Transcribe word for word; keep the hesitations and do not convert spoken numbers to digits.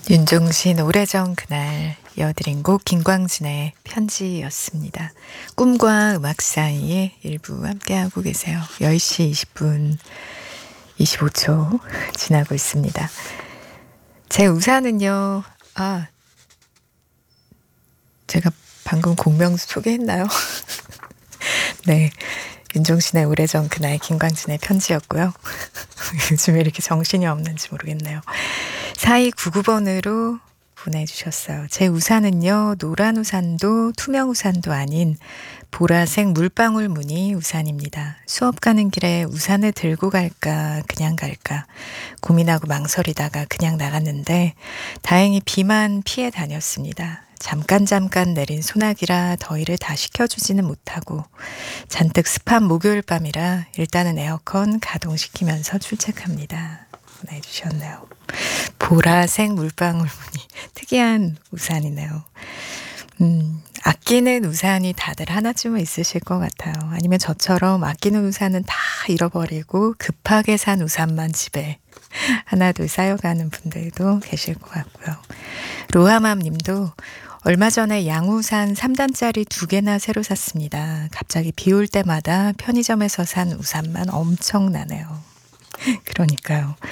윤종신 오래전 그날 이어드린 곡 김광진의 편지였습니다. 꿈과 음악 사이에 일부 함께하고 계세요. 열 시 이십 분 이십오 초 지나고 있습니다. 제 우산은요. 아, 제가 방금 공명수 소개했나요? 네. 윤종신의 오래전 그날 김광진의 편지였고요. 요즘에 이렇게 정신이 없는지 모르겠네요. 사이구구 번으로 보내주셨어요. 제 우산은요. 노란 우산도 투명 우산도 아닌 보라색 물방울 무늬 우산입니다. 수업 가는 길에 우산을 들고 갈까 그냥 갈까 고민하고 망설이다가 그냥 나갔는데 다행히 비만 피해 다녔습니다. 잠깐 잠깐 내린 소나기라 더위를 다 식혀주지는 못하고 잔뜩 습한 목요일 밤이라 일단은 에어컨 가동시키면서 출첵합니다. 보내주셨네요. 보라색 물방울 무늬 특이한 우산이네요. 음, 아끼는 우산이 다들 하나쯤은 있으실 것 같아요. 아니면 저처럼 아끼는 우산은 다 잃어버리고 급하게 산 우산만 집에 하나 둘 쌓여가는 분들도 계실 것 같고요. 로하맘 님도 얼마 전에 양우산 삼 단짜리 두 개나 새로 샀습니다. 갑자기 비 올 때마다 편의점에서 산 우산만 엄청나네요. 그러니까요.